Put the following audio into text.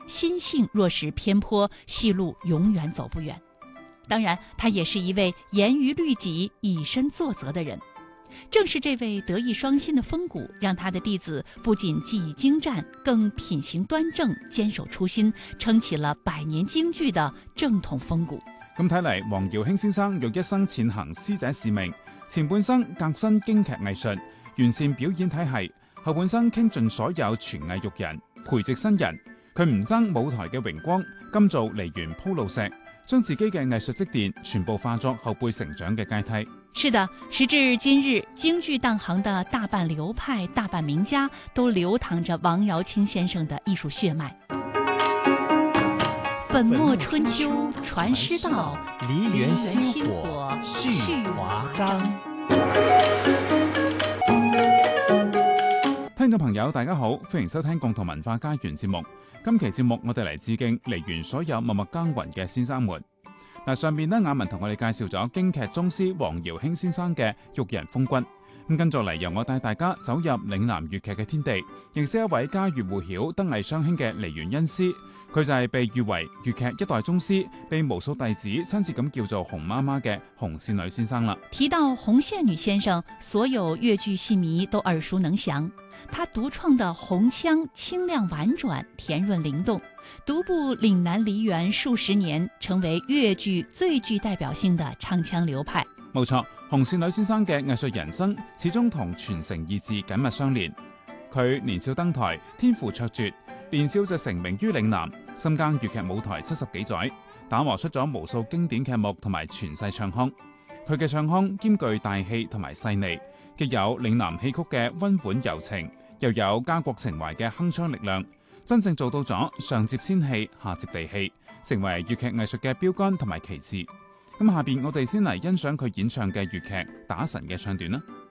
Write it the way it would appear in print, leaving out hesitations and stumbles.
心性若是偏颇，戏路永远走不远。当然，他也是一位严于律己、以身作则的人。正是这位德艺双馨的风骨，让他的弟子不仅技艺精湛，更品行端正，堅守初心，撐起了百年京劇的正統風骨。 咁睇嚟，黃堯興先生欲一生踐行師姐使命，前半生革新京劇藝術，完善表演體系，後半生傾盡所有傳藝育人，培植新人。佢唔爭舞台嘅榮光，甘做梨園鋪路石，將自己嘅藝術積澱全部化作後輩成長嘅階梯。 是的，時至今日，京劇當行的大半流派、大半名家都流淌着王堯卿先生的藝術血脈。粉墨春秋傳師道， 梨園薪火續華章。 聽眾朋友大家好，歡迎收聽共同文化家園節目。今期節目我哋嚟致敬梨園所有默默耕耘嘅先生們。上面雅文同我哋介紹咗京劇宗師黃堯興先生嘅育人風骨。跟住嚟，由我帶大家走入嶺南粵劇嘅天地，認識一位家喻戶曉、德藝雙馨嘅梨園恩師。佢就係被譽為粵劇一代宗師，被無數弟子親切咁叫做洪媽媽嘅洪倩女先生啦。 提到洪倩女先生，所有粵劇戲迷都耳熟能詳。她獨創的洪腔清亮婉轉、甜潤靈動，獨步嶺南梨園數十年，成為粵劇最具代表性的唱腔流派。 冇錯，洪倩女先生嘅藝術人生始終同傳承二字緊密相連。佢年少登台，天賦卓絕，年少就成名於嶺南，深耕粵劇舞台70幾載，打磨出咗無數經典劇目同埋傳世唱腔。佢嘅唱腔兼具大氣同埋細膩，既有嶺南戲曲嘅溫婉柔情，又有家國情懷嘅鏗鏘力量，真正做到咗上接仙氣，下接地氣，成為粵劇藝術嘅標杆同埋旗幟。咁下邊我哋先嚟欣賞佢演唱嘅粵劇《打神》嘅唱段啦。